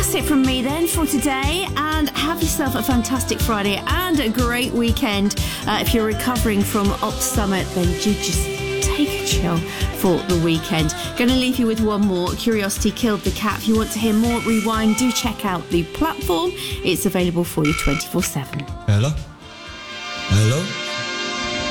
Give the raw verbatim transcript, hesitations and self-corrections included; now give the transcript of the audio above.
that's it from me then for today, and have yourself a fantastic Friday and a great weekend. Uh, if you're recovering from Ops Summit, then do just take a chill for the weekend. Going to leave you with one more. Curiosity Killed the Cat. If you want to hear more Rewind, do check out the platform. It's available for you twenty-four seven. Hello? Hello?